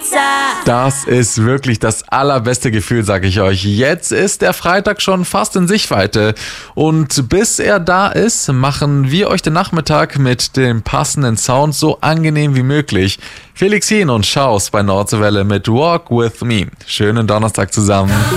Das ist wirklich das allerbeste Gefühl, sage ich euch. Jetzt ist der Freitag schon fast in Sichtweite. Und bis er da ist, machen wir euch den Nachmittag mit dem passenden Sound so angenehm wie möglich. Felix Jen und Schaus bei Nordseewelle mit Walk With Me. Schönen Donnerstag zusammen.